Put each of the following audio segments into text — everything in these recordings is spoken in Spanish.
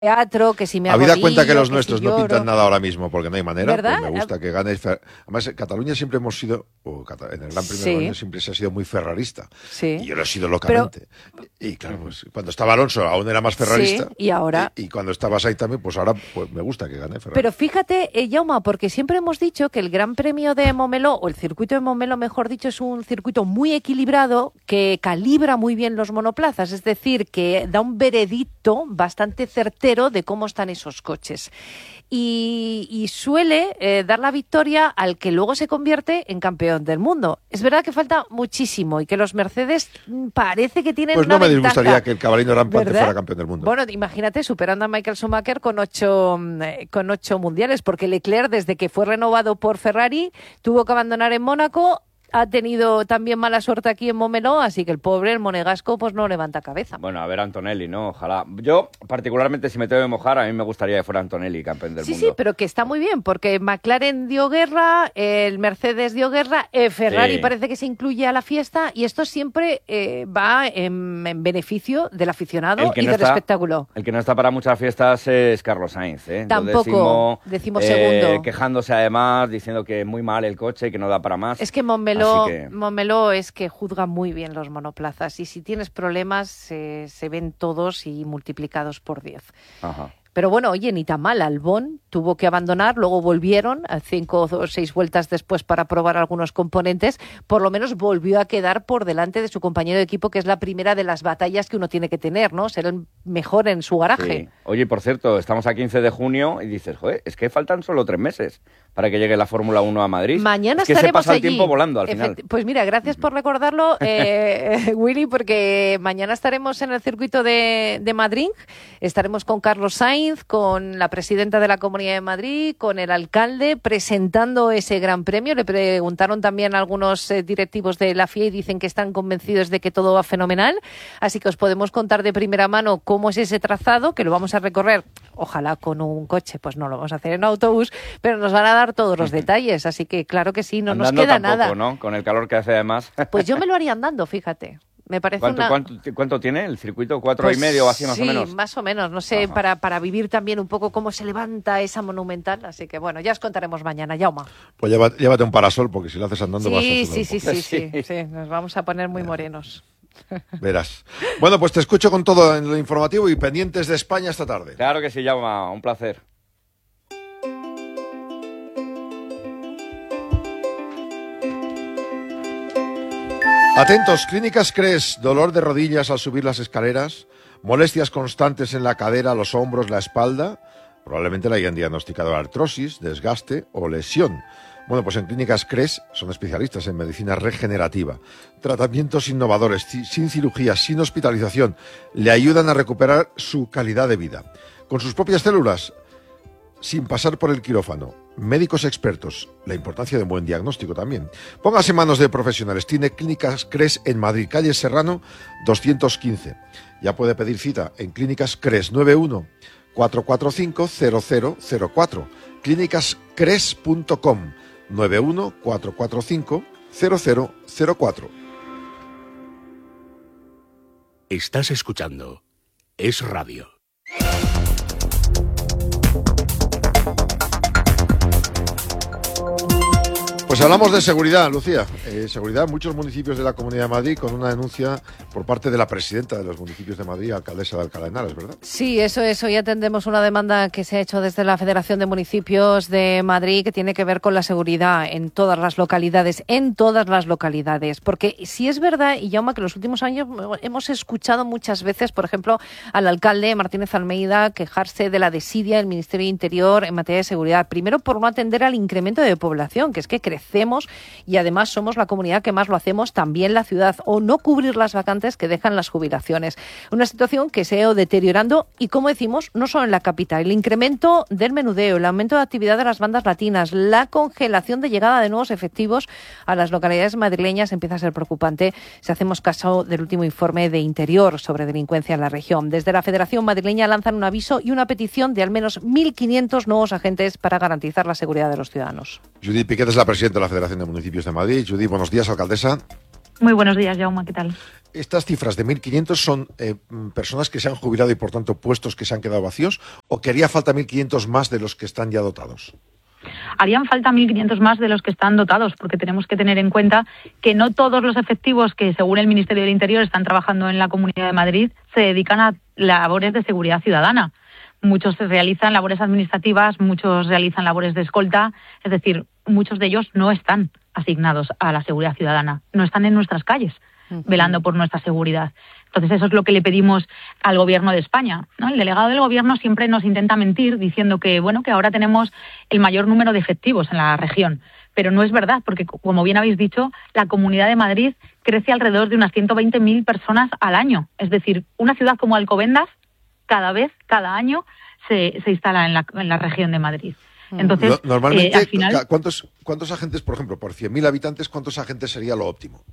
teatro, que si me Habida arrodillo, cuenta que los que nuestros si no lloro. pintan nada ahora mismo, porque no hay manera, ¿Verdad? pues me gusta que gane. Además, en Cataluña siempre hemos sido, en el Gran Premio de Sí. Cataluña siempre se ha sido muy ferrarista. Sí. Y yo lo he sido locamente. Y claro, pues cuando estaba Alonso aún era más ferrarista. Sí, y ahora. Y cuando estaba Sainz también, pues ahora pues me gusta que gane Ferrari. Pero fíjate, Jaume, porque siempre hemos dicho que el Gran Premio de Montmeló, o el circuito de Montmeló, mejor dicho, es un circuito muy equilibrado que calibra muy bien los monoplazas, es decir, que da un veredicto bastante certero de cómo están esos coches. Y suele dar la victoria al que luego se convierte en campeón del mundo. Es verdad que falta muchísimo y que los Mercedes parece que tienen pues una no me ventaja. disgustaría que el caballero rampante ¿Verdad? fuera campeón del mundo. Bueno, imagínate, superando a Michael Schumacher con ocho mundiales, porque Leclerc, desde que fue renovado por Ferrari, tuvo que abandonar en Mónaco. Ha tenido también mala suerte aquí en Montmeló, así que el pobre, el monegasco, pues no levanta cabeza. Bueno, a ver, Antonelli, ¿no? Ojalá. Yo, particularmente, si me tengo que mojar, a mí me gustaría que fuera Antonelli campeón del mundo. Sí, pero que está muy bien, porque McLaren dio guerra, el Mercedes dio guerra, Ferrari parece que se incluye a la fiesta, y esto siempre va en beneficio del aficionado y del espectáculo. El que no está para muchas fiestas es Carlos Sainz, ¿eh? Tampoco, decimos segundo. Quejándose además, diciendo que es muy mal el coche y que no da para más. Es que Montmeló es que juzga muy bien los monoplazas, y si tienes problemas se ven todos y multiplicados por 10. Ajá. Pero bueno, oye, ni tan mal. Albon tuvo que abandonar, luego volvieron 5 o 6 vueltas después para probar algunos componentes. Por lo menos volvió a quedar por delante de su compañero de equipo, que es la primera de las batallas que uno tiene que tener, ¿no? Ser el mejor en su garaje. Sí. Oye, por cierto, estamos a 15 de junio y dices, joder, es que faltan solo 3 meses para que llegue la Fórmula 1 a Madrid. Mañana es que estaremos se pasa allí. El tiempo volando al final. Pues mira, gracias por recordarlo, Willy, porque mañana estaremos en el circuito de Madrid. Estaremos con Carlos Sainz, con la presidenta de la Comunidad de Madrid, con el alcalde, presentando ese gran premio. Le preguntaron también a algunos directivos de la FIA y dicen que están convencidos de que todo va fenomenal. Así que os podemos contar de primera mano cómo es ese trazado, que lo vamos a recorrer, ojalá con un coche, pues no lo vamos a hacer en autobús, pero nos van a dar todos los detalles. Así que claro que sí, no andando nos queda tampoco, nada. ¿no? Con el calor que hace además. Pues yo me lo haría andando, fíjate. Me parece ¿Cuánto tiene el circuito? ¿4 pues y medio o así más o menos? Sí, más o menos. No sé, para vivir también un poco cómo se levanta esa monumental. Así que bueno, ya os contaremos mañana, Jaume. Pues llévate un parasol, porque si lo haces andando vas a sudar Sí, nos vamos a poner muy morenos. Verás. Bueno, pues te escucho con todo en lo informativo y pendientes de España esta tarde. Claro que sí, Jaume, un placer. Atentos, Clínicas Cres, dolor de rodillas al subir las escaleras, molestias constantes en la cadera, los hombros, la espalda, probablemente le hayan diagnosticado artrosis, desgaste o lesión. Bueno, pues en Clínicas Cres son especialistas en medicina regenerativa. Tratamientos innovadores, sin cirugía, sin hospitalización, le ayudan a recuperar su calidad de vida. Con sus propias células, sin pasar por el quirófano. Médicos expertos, la importancia de un buen diagnóstico también. Póngase en manos de profesionales. Tiene Clínicas Cres en Madrid, calle Serrano 215. Ya puede pedir cita en Clínicas Cres 91 445 0004. clínicascres.com 91 445 0004. Estás escuchando Es Radio. Pues hablamos de seguridad, Lucía. Seguridad en muchos municipios de la Comunidad de Madrid, con una denuncia por parte de la presidenta de los municipios de Madrid, alcaldesa de Alcalá de Henares, ¿verdad? Sí, eso. Hoy atendemos una demanda que se ha hecho desde la Federación de Municipios de Madrid, que tiene que ver con la seguridad en todas las localidades, porque si es verdad, y Jaume, que en los últimos años hemos escuchado muchas veces, por ejemplo, al alcalde Martínez Almeida quejarse de la desidia del Ministerio de Interior en materia de seguridad, primero por no atender al incremento de población, que es que crecemos y además somos la comunidad que más lo hacemos, también la ciudad, o no cubrir las vacantes que dejan las jubilaciones. Una situación que se ha ido deteriorando y, como decimos, no solo en la capital. El incremento del menudeo, el aumento de actividad de las bandas latinas, la congelación de llegada de nuevos efectivos a las localidades madrileñas empieza a ser preocupante si hacemos caso del último informe de Interior sobre delincuencia en la región. Desde la Federación Madrileña lanzan un aviso y una petición de al menos 1.500 nuevos agentes para garantizar la seguridad de los ciudadanos. Judith Piquet es la presidenta de la Federación de Municipios de Madrid. Judith, buenos días, alcaldesa. Muy buenos días, Jaume, ¿qué tal? ¿Estas cifras de 1.500 son personas que se han jubilado y, por tanto, puestos que se han quedado vacíos? ¿O que haría falta 1.500 más de los que están ya dotados? Harían falta 1.500 más de los que están dotados, porque tenemos que tener en cuenta que no todos los efectivos que, según el Ministerio del Interior, están trabajando en la Comunidad de Madrid se dedican a labores de seguridad ciudadana. Muchos realizan labores administrativas, muchos realizan labores de escolta, es decir, muchos de ellos no están asignados a la seguridad ciudadana, no están en nuestras calles velando por nuestra seguridad. Entonces, eso es lo que le pedimos al Gobierno de España, ¿no? El delegado del Gobierno siempre nos intenta mentir diciendo que, bueno, que ahora tenemos el mayor número de efectivos en la región. Pero no es verdad, porque, como bien habéis dicho, la Comunidad de Madrid crece alrededor de unas 120.000 personas al año. Es decir, una ciudad como Alcobendas, cada año, se instala en la región de Madrid. Entonces, normalmente, al final, ¿cuántos agentes, por ejemplo, por 100.000 habitantes, cuántos agentes sería lo óptimo?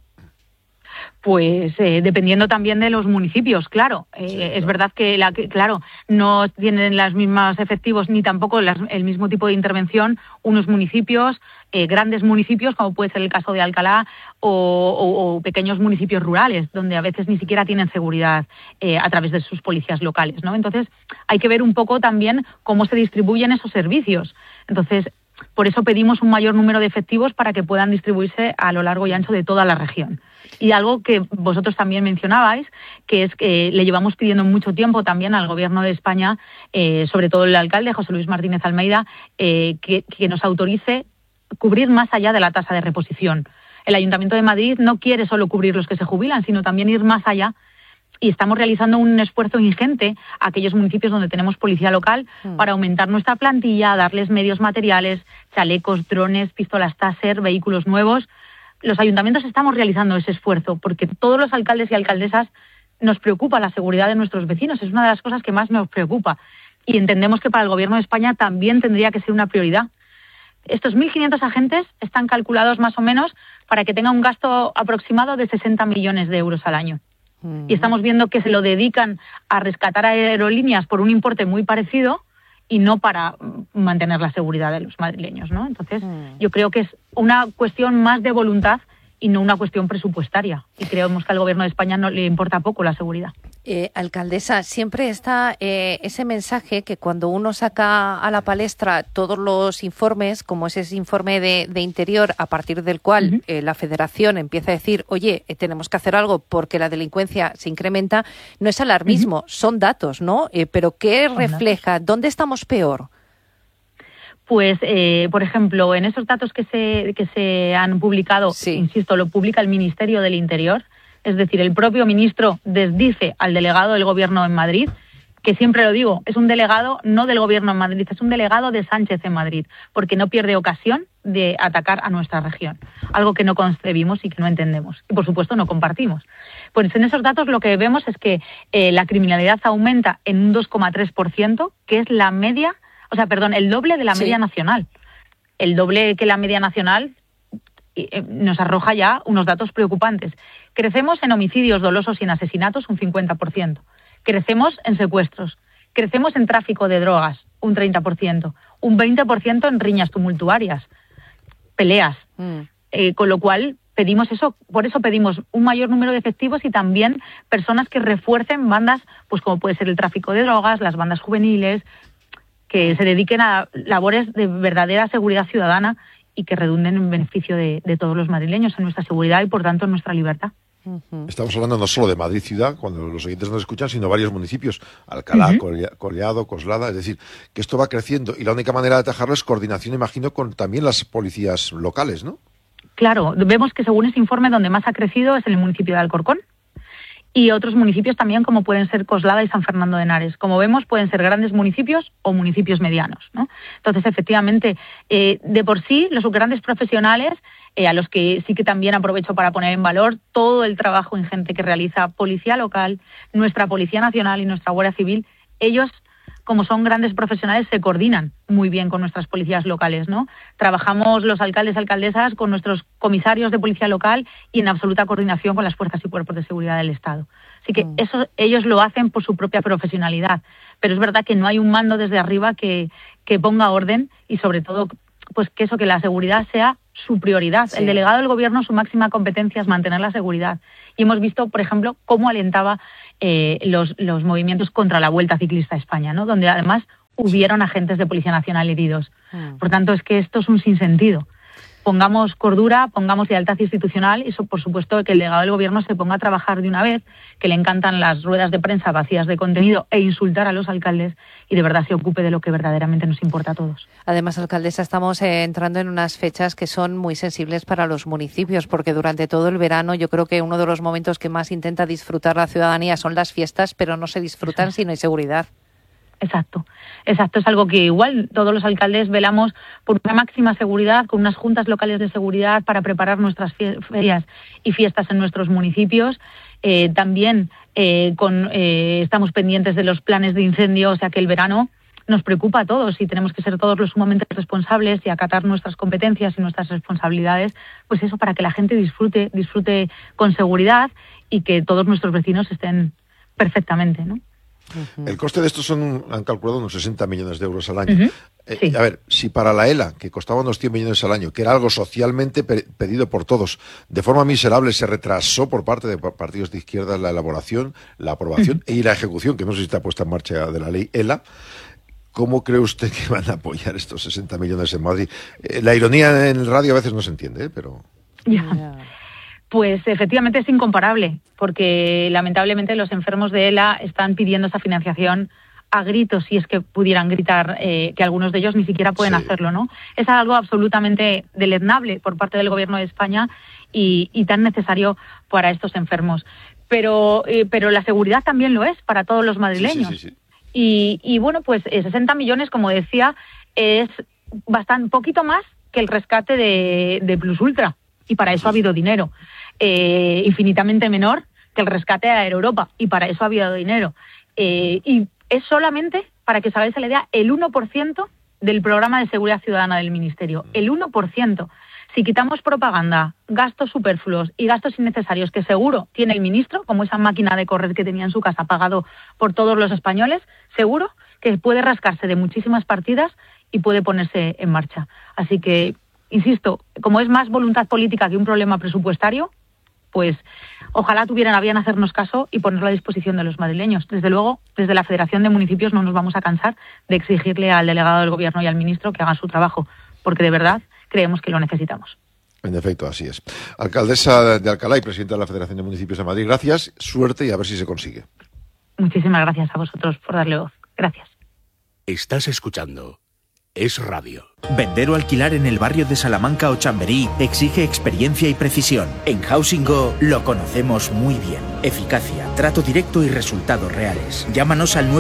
Pues dependiendo también de los municipios, claro. Es verdad que, claro, no tienen los mismos efectivos ni tampoco el mismo tipo de intervención unos municipios, grandes municipios, como puede ser el caso de Alcalá, o pequeños municipios rurales, donde a veces ni siquiera tienen seguridad a través de sus policías locales, ¿no? Entonces, hay que ver un poco también cómo se distribuyen esos servicios. Entonces, por eso pedimos un mayor número de efectivos para que puedan distribuirse a lo largo y ancho de toda la región. Y algo que vosotros también mencionabais, que es que le llevamos pidiendo mucho tiempo también al Gobierno de España, sobre todo el alcalde José Luis Martínez Almeida, que nos autorice cubrir más allá de la tasa de reposición. El Ayuntamiento de Madrid no quiere solo cubrir los que se jubilan, sino también ir más allá. Y estamos realizando un esfuerzo ingente a aquellos municipios donde tenemos policía local para aumentar nuestra plantilla, darles medios materiales, chalecos, drones, pistolas Taser, vehículos nuevos. Los ayuntamientos estamos realizando ese esfuerzo porque todos los alcaldes y alcaldesas nos preocupa la seguridad de nuestros vecinos. Es una de las cosas que más nos preocupa. Y entendemos que para el Gobierno de España también tendría que ser una prioridad. Estos 1.500 agentes están calculados más o menos para que tenga un gasto aproximado de 60 millones de euros al año. Y estamos viendo que se lo dedican a rescatar aerolíneas por un importe muy parecido y no para mantener la seguridad de los madrileños, ¿no? Entonces, yo creo que es una cuestión más de voluntad y no una cuestión presupuestaria. Y creemos que al Gobierno de España no le importa poco la seguridad. Alcaldesa, siempre está ese mensaje que cuando uno saca a la palestra todos los informes, como es ese informe de Interior, a partir del cual la Federación empieza a decir, oye, tenemos que hacer algo porque la delincuencia se incrementa, no es alarmismo, son datos, ¿no? Pero ¿qué refleja? ¿Dónde estamos peor? Pues, por ejemplo, en esos datos que se han publicado, insisto, lo publica el Ministerio del Interior. Es decir, el propio ministro desdice al delegado del Gobierno en Madrid, que siempre lo digo, es un delegado no del Gobierno en Madrid, es un delegado de Sánchez en Madrid, porque no pierde ocasión de atacar a nuestra región, algo que no concebimos y que no entendemos, y por supuesto no compartimos. Pues en esos datos lo que vemos es que la criminalidad aumenta en un 2,3%, que es la media, el doble de la media nacional. El doble que la media nacional nos arroja ya unos datos preocupantes. Crecemos en homicidios dolosos y en asesinatos un 50%. Crecemos en secuestros. Crecemos en tráfico de drogas un 30%. Un 20% en riñas tumultuarias, peleas. Con lo cual pedimos eso, por eso pedimos un mayor número de efectivos y también personas que refuercen bandas, pues como puede ser el tráfico de drogas, las bandas juveniles, que se dediquen a labores de verdadera seguridad ciudadana y que redunden en beneficio de todos los madrileños, en nuestra seguridad y, por tanto, en nuestra libertad. Estamos hablando no solo de Madrid ciudad, cuando los oyentes nos escuchan, sino varios municipios, Alcalá, Collado, Coslada, es decir, que esto va creciendo y la única manera de atajarlo es coordinación, imagino, con también las policías locales, ¿no? Claro, vemos que según ese informe donde más ha crecido es en el municipio de Alcorcón y otros municipios también como pueden ser Coslada y San Fernando de Henares. Como vemos pueden ser grandes municipios o municipios medianos, ¿no? Entonces, efectivamente, de por sí los grandes profesionales, a los que sí que también aprovecho para poner en valor todo el trabajo ingente que realiza Policía Local, nuestra Policía Nacional y nuestra Guardia Civil, ellos, como son grandes profesionales, se coordinan muy bien con nuestras policías locales, ¿no? Trabajamos los alcaldes y alcaldesas con nuestros comisarios de policía local y en absoluta coordinación con las fuerzas y cuerpos de seguridad del Estado. Así que eso ellos lo hacen por su propia profesionalidad. Pero es verdad que no hay un mando desde arriba que ponga orden y, sobre todo, pues que la seguridad sea su prioridad. Sí. El delegado del Gobierno, su máxima competencia es mantener la seguridad. Y hemos visto, por ejemplo, cómo alentaba los movimientos contra la Vuelta Ciclista a España, ¿no? Donde además hubieron agentes de Policía Nacional heridos. Por tanto, es que esto es un sinsentido. Pongamos cordura, pongamos lealtad institucional y, por supuesto, que el delegado del Gobierno se ponga a trabajar de una vez, que le encantan las ruedas de prensa vacías de contenido e insultar a los alcaldes y de verdad se ocupe de lo que verdaderamente nos importa a todos. Además, alcaldesa, estamos entrando en unas fechas que son muy sensibles para los municipios, porque durante todo el verano yo creo que uno de los momentos que más intenta disfrutar la ciudadanía son las fiestas, pero no se disfrutan si no hay seguridad. Exacto. Es algo que igual todos los alcaldes velamos por una máxima seguridad, con unas juntas locales de seguridad para preparar nuestras ferias y fiestas en nuestros municipios. También estamos pendientes de los planes de incendio, o sea que el verano nos preocupa a todos y tenemos que ser todos los sumamente responsables y acatar nuestras competencias y nuestras responsabilidades, pues eso, para que la gente disfrute con seguridad y que todos nuestros vecinos estén perfectamente, ¿no? El coste de esto han calculado unos 60 millones de euros al año. Sí. A ver, si para la ELA, que costaba unos 100 millones al año, que era algo socialmente pedido por todos, de forma miserable se retrasó por parte de partidos de izquierda la elaboración, la aprobación y la ejecución, que no sé si está puesta en marcha, de la ley ELA, ¿cómo cree usted que van a apoyar estos 60 millones en Madrid? La ironía en el radio a veces no se entiende, pero... Ya. Pues efectivamente es incomparable, porque lamentablemente los enfermos de ELA están pidiendo esa financiación a gritos, si es que pudieran gritar, que algunos de ellos ni siquiera pueden hacerlo, ¿no? Es algo absolutamente deleznable por parte del Gobierno de España y tan necesario para estos enfermos. Pero la seguridad también lo es para todos los madrileños. Sí. Y bueno, pues 60 millones, como decía, es bastante poquito más que el rescate de Plus Ultra. Y para eso ha habido dinero. Infinitamente menor que el rescate a Air Europa. Y para eso ha habido dinero. Y es solamente, para que os hagáis la idea, el 1% del programa de seguridad ciudadana del Ministerio. El 1%. Si quitamos propaganda, gastos superfluos y gastos innecesarios que seguro tiene el ministro, como esa máquina de correr que tenía en su casa pagado por todos los españoles, seguro que puede rascarse de muchísimas partidas y puede ponerse en marcha. Así que, insisto, como es más voluntad política que un problema presupuestario, pues ojalá tuvieran a bien hacernos caso y ponerlo a disposición de los madrileños. Desde luego, desde la Federación de Municipios no nos vamos a cansar de exigirle al delegado del Gobierno y al ministro que hagan su trabajo, porque de verdad creemos que lo necesitamos. En efecto, así es. Alcaldesa de Alcalá y presidenta de la Federación de Municipios de Madrid, gracias, suerte y a ver si se consigue. Muchísimas gracias a vosotros por darle voz. Gracias. Estás escuchando Es Radio. Vender o alquilar en el barrio de Salamanca o Chamberí exige experiencia y precisión. En Housing Go lo conocemos muy bien. Eficacia, trato directo y resultados reales. Llámanos al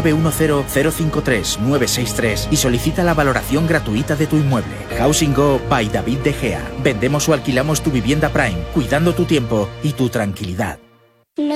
910-053-963 y solicita la valoración gratuita de tu inmueble. Housing Go by David De Gea. Vendemos o alquilamos tu vivienda Prime, cuidando tu tiempo y tu tranquilidad.